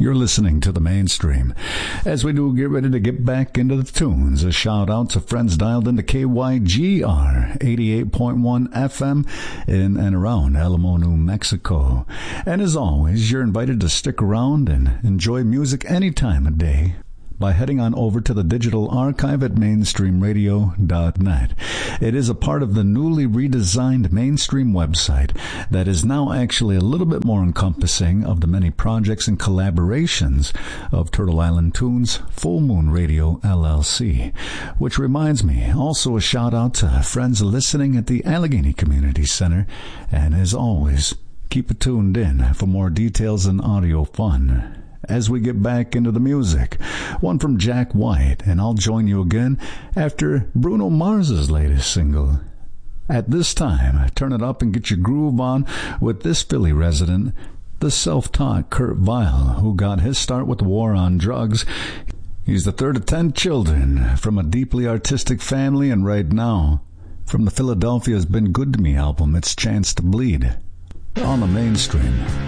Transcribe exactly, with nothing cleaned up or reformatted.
You're listening to the Mainstream. As we do get ready to get back into the tunes, a shout out to friends dialed into K Y G R eighty-eight point one F M in and around Alamo, New Mexico. And as always, you're invited to stick around and enjoy music any time of day by heading on over to the digital archive at mainstream radio dot net. It is a part of the newly redesigned Mainstream website that is now actually a little bit more encompassing of the many projects and collaborations of Turtle Island Tunes Full Moon Radio L L C. Which reminds me, also a shout out to friends listening at the Allegheny Community Center. And as always, keep it tuned in for more details and audio fun as we get back into the music. One from Jack White, and I'll join you again after Bruno Mars's latest single. At this time, turn it up and get your groove on with this Philly resident, the self-taught Kurt Vile, who got his start with the war on drugs. He's the third of ten children from a deeply artistic family, and right now, from the Philadelphia's Been Good to Me album, it's Chance to Bleed on the Mainstream.